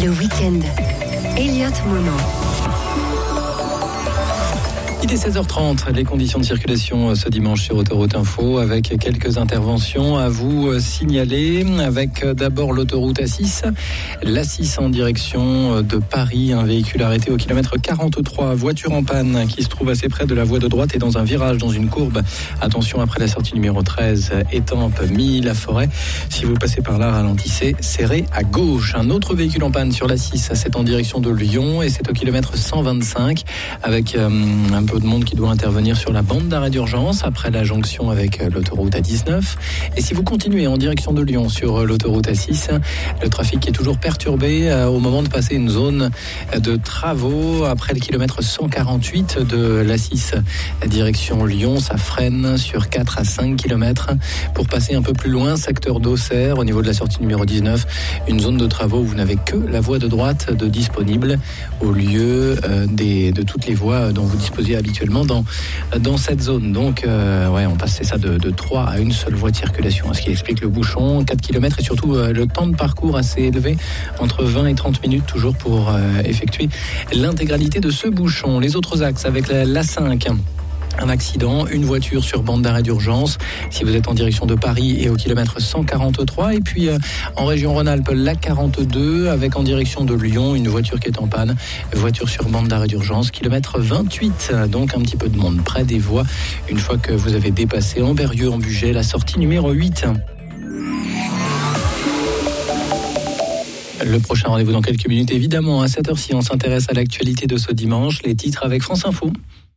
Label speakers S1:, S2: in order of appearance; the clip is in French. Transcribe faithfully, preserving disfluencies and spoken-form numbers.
S1: Le week-end. Elliot Mono.
S2: Il est seize heures trente, les conditions de circulation ce dimanche sur Autoroute Info avec quelques interventions à vous signaler. Avec d'abord l'autoroute A six, l'A six en direction de Paris, un véhicule arrêté au kilomètre quarante-trois, voiture en panne qui se trouve assez près de la voie de droite et dans un virage, dans une courbe. Attention après la sortie numéro treize, Étampes, Milly-la-Forêt. Si vous passez par là, ralentissez, serrez à gauche. Un autre véhicule en panne sur l'A six, c'est en direction de Lyon et c'est au kilomètre cent vingt-cinq avec euh, un peu de monde qui doit intervenir sur la bande d'arrêt d'urgence après la jonction avec l'autoroute A dix-neuf. Et si vous continuez en direction de Lyon sur l'autoroute A six, le trafic est toujours perturbé au moment de passer une zone de travaux après le kilomètre cent quarante-huit de l'A six. Direction Lyon, ça freine sur quatre à cinq kilomètres. Pour passer un peu plus loin, secteur d'Auxerre, au niveau de la sortie numéro dix-neuf, une zone de travaux où vous n'avez que la voie de droite de disponible au lieu euh, des, de toutes les voies dont vous disposez habituellement dans, dans cette zone. Donc, euh, ouais, on passe ça de, de trois à une seule voie de circulation, ce qui explique le bouchon, quatre kilomètres et surtout euh, le temps de parcours assez élevé, entre vingt et trente minutes toujours pour euh, effectuer l'intégralité de ce bouchon. Les autres axes avec la, l'A cinq. Un accident, une voiture sur bande d'arrêt d'urgence si vous êtes en direction de Paris et au kilomètre cent quarante-trois. Et puis euh, en région Rhône-Alpes, l'A quarante-deux avec en direction de Lyon une voiture qui est en panne, voiture sur bande d'arrêt d'urgence, kilomètre vingt-huit. Donc un petit peu de monde près des voies une fois que vous avez dépassé Amberieu en Bugey, la sortie numéro huit. Le prochain rendez-vous dans quelques minutes, évidemment, à cette heure-ci, on s'intéresse à l'actualité de ce dimanche, les titres avec France Info.